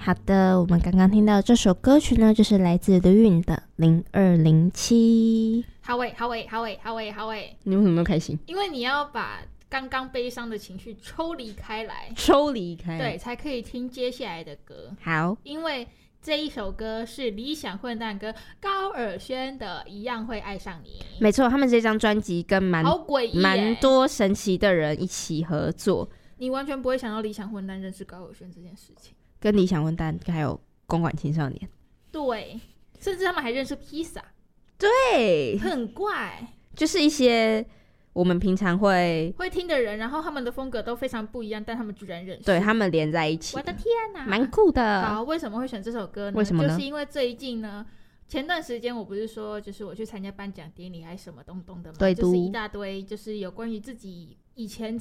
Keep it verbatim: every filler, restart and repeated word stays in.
好的，我们刚刚听到这首歌曲呢，就是来自刘韵的零二零七。 好诶好诶好诶好诶好诶， 你为什么开心？ 因为你要把刚刚悲伤的情绪抽离开来， 抽离开， 对，才可以听接下来的歌。 好， 因为这一首歌是理想混蛋歌高尔宣的《一样会爱上你》。 没错，他们这张专辑跟蛮好诡异蛮多神奇的人一起合作， 你完全不会想到理想混蛋认识高尔宣这件事情， 跟理想混蛋还有公馆青少年， 对，甚至他们还认识披萨， 对， 很怪， 就是一些我们平常会会听的人，然后他们的风格都非常不一样，但他们居然认识， 对他们连在一起， 我的天哪， 蛮酷的。 好，为什么会选这首歌呢？ 为什么呢？ 就是因为最近呢，前段时间我不是说，就是我去参加颁奖典礼还是什么东东的嘛， 对， 就是一大堆，就是有关于自己以前